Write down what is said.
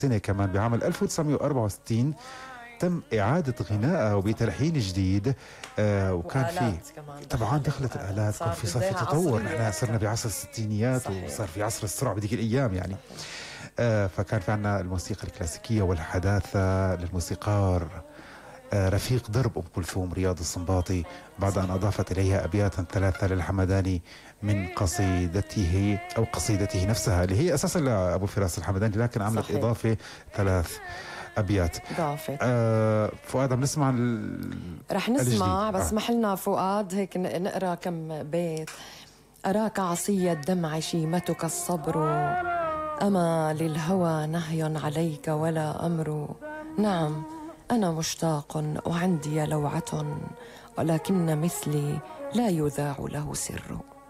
سنة كمان بعام 1964 تم إعادة غنائها وبتلحين جديد. وكان في طبعا دخلت الآلات، كان في صار في تطور، نحن صرنا بعصر الستينيات وصار في عصر السرعة بديك الأيام يعني. فكان في عنا الموسيقى الكلاسيكية والحداثة للموسيقار رفيق درب أم كلثوم رياض السنباطي، بعد أن أضافت إليها أبياتا ثلاثة للحمداني من قصيدته نفسها اللي هي أساسا لأبو فراس الحمداني، لكن عملت صحيح. إضافة 3 أبيات. فؤاد عم نسمع رح نسمع بس محلنا فؤاد هيك نقرأ كم بيت. أراك عصي الدمع شيمتك الصبر، أما للهوى نهي عليك ولا أمر. نعم أنا مشتاق وعندي لوعة، ولكن مثلي لا يذاع له سر.